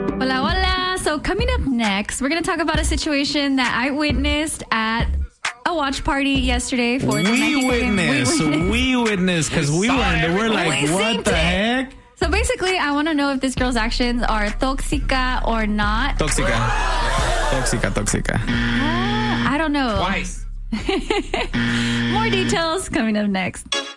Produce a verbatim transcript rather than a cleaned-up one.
Hola, hola. So coming up next, we're going to talk about a situation that I witnessed at a watch party yesterday for the We Mexico game. witnessed. We witnessed. We witnessed because we, we weren't. We're like, We what synced the it. heck? So basically, I want to know if this girl's actions are toxica or not. Tóxica. Tóxica, tóxica. Uh, I don't know. Twice. More details coming up next.